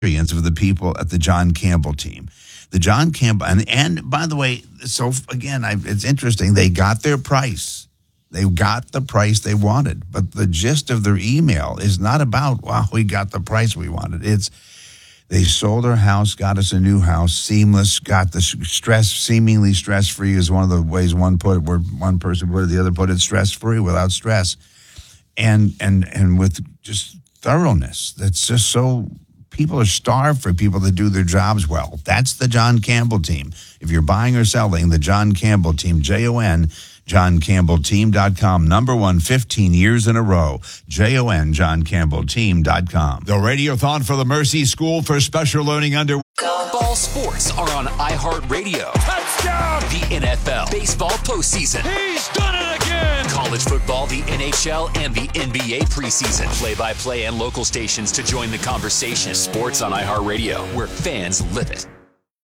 experience of the people at the John Campbell team. The John Campbell, and by the way, so again, it's interesting. They got their price. They got the price they wanted. But the gist of their email is not about, wow, we got the price we wanted. It's they sold our house, got us a new house, seamless, got the stress, seemingly stress-free is one of the ways one person put it, the other put it, stress-free, without stress. And with just thoroughness. That's just so, people are starved for people that do their jobs well. That's the John Campbell team. If you're buying or selling, the John Campbell team, Jon, JohnCampbellTeam.com, number one, 15 years in a row. Jon, JohnCampbellTeam.com. The Radiothon for the Mercy School for Special Learning under Ball sports are on iHeartRadio. Touchdown! The NFL, baseball postseason. He's done it again! College football, the NHL, and the NBA preseason. Play-by-play and local stations to join the conversation. Sports on iHeartRadio, where fans live it.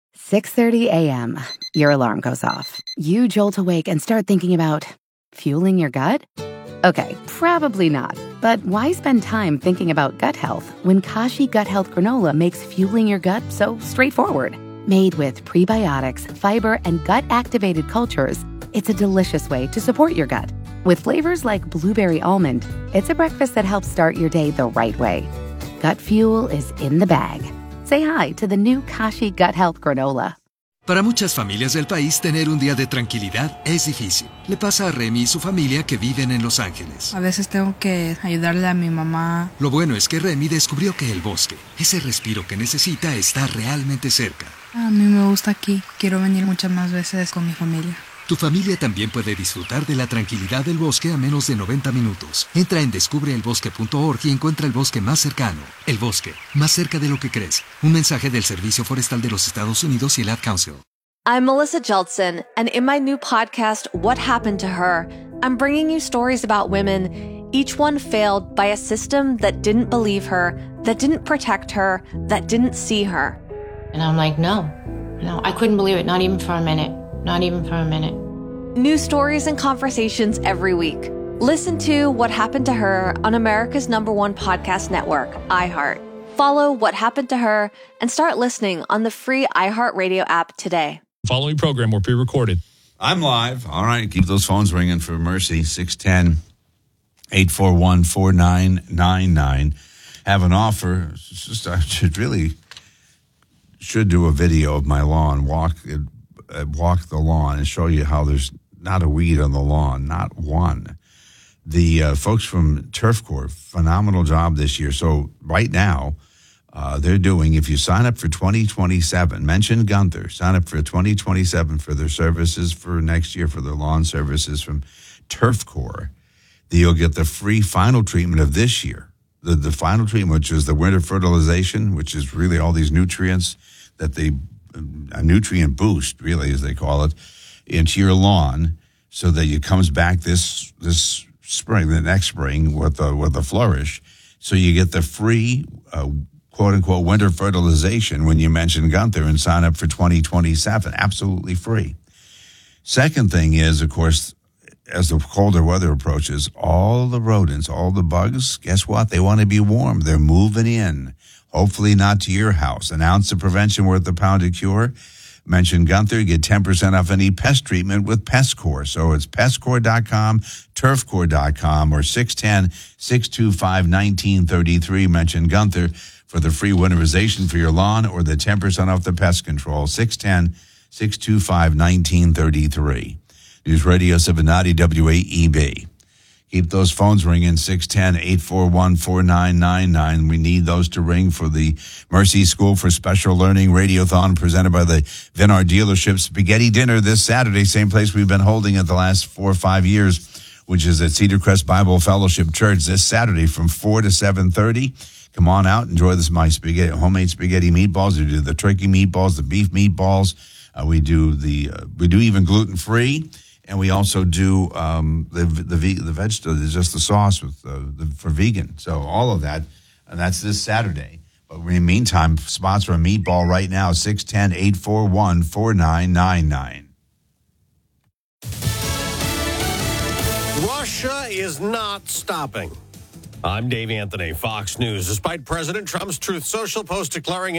6:30 a.m. Your alarm goes off. You jolt awake and start thinking about fueling your gut? Okay, probably not. But why spend time thinking about gut health when Kashi Gut Health Granola makes fueling your gut so straightforward? Made with prebiotics, fiber, and gut-activated cultures, it's a delicious way to support your gut. With flavors like blueberry almond, it's a breakfast that helps start your day the right way. Gut fuel is in the bag. Say hi to the new Kashi Gut Health Granola. Para muchas familias del país, tener un día de tranquilidad es difícil. Le pasa a Remy y su familia que viven en Los Ángeles. A veces tengo que ayudarle a mi mamá. Lo bueno es que Remy descubrió que el bosque, ese respiro que necesita, está realmente cerca. A mí me gusta aquí. Quiero venir muchas más veces con mi familia. Tu familia también puede disfrutar de la tranquilidad del bosque a menos de 90 minutos. Entra en descubreelbosque.org y encuentra el bosque más cercano. El bosque, más cerca de lo que crees. Un mensaje del Servicio Forestal de los Estados Unidos y el Ad Council. I'm Melissa Jeltsin, and in my new podcast, What Happened to Her, I'm bringing you stories about women, each one failed by a system that didn't believe her, that didn't protect her, that didn't see her. And I'm like, no, I couldn't believe it, not even for a minute. Not even for a minute. New stories and conversations every week. Listen to What Happened to Her on America's #1 podcast network, iHeart. Follow What Happened to Her and start listening on the free iHeartRadio app today. Following program will be recorded. I'm live. All right, keep those phones ringing for Mercy. 610-841-4999. Have an offer. I should do a video of my lawn, walk the lawn and show you how there's not a weed on the lawn, not one. The folks from Turf Corps, phenomenal job this year. So right now, they're doing, if you sign up for 2027, mention Gunther, sign up for 2027 for their services for next year, for their lawn services from Turf Corps, you'll get the free final treatment of this year. The final treatment, which is the winter fertilization, which is really all these nutrients that a nutrient boost, really, as they call it, into your lawn, so that it comes back this spring, the next spring, with a flourish. So you get the free, quote unquote, winter fertilization when you mention Gunther and sign up for 2027, absolutely free. Second thing is, of course, as the colder weather approaches, all the rodents, all the bugs, guess what? They want to be warm. They're moving in. Hopefully not to your house. An ounce of prevention worth a pound of cure. Mention Gunther, get 10% off any pest treatment with PestCore. So it's pestcore.com, turfcore.com, or 610-625-1933. Mention Gunther for the free winterization for your lawn or the 10% off the pest control. 610-625-1933. News Radio 790 WAEB. Keep those phones ringing, 610-841-4999. We need those to ring for the Mercy School for Special Learning Radiothon presented by the Vinar Dealership Spaghetti Dinner this Saturday, same place we've been holding it the last 4 or 5 years, which is at Cedar Crest Bible Fellowship Church this Saturday from 4 to 7:30. Come on out, enjoy my homemade spaghetti meatballs. We do the turkey meatballs, the beef meatballs. We do even gluten-free. And we also do the vegetable, just the sauce for vegan. So all of that, and that's this Saturday. But in the meantime, sponsor a meatball right now, 610-841-4999. Russia is not stopping. I'm Dave Anthony, Fox News. Despite President Trump's Truth Social post declaring